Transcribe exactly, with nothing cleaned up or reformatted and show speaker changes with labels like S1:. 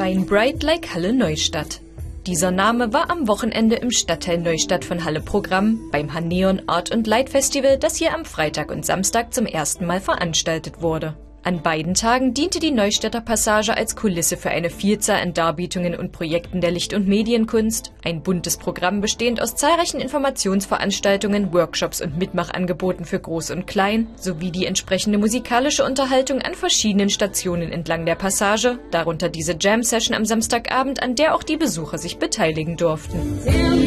S1: Shine Bright Like Halle Neustadt. Dieser Name war am Wochenende im Stadtteil Neustadt von Halle Programm beim Haneon Art und Light Festival, das hier am Freitag und Samstag zum ersten Mal veranstaltet wurde. An beiden Tagen diente die Neustädter Passage als Kulisse für eine Vielzahl an Darbietungen und Projekten der Licht- und Medienkunst. Ein buntes Programm bestehend aus zahlreichen Informationsveranstaltungen, Workshops und Mitmachangeboten für Groß und Klein, sowie die entsprechende musikalische Unterhaltung an verschiedenen Stationen entlang der Passage, darunter diese Jam-Session am Samstagabend, an der auch die Besucher sich beteiligen durften.